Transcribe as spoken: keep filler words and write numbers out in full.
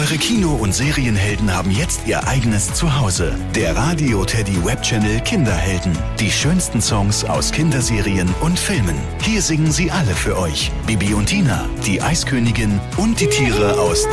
Eure Kino- und Serienhelden haben jetzt ihr eigenes Zuhause. Der Radio Teddy Webchannel Kinderhelden. Die schönsten Songs aus Kinderserien und Filmen. Hier singen sie alle für euch. Bibi und Tina, die Eiskönigin und die Tiere aus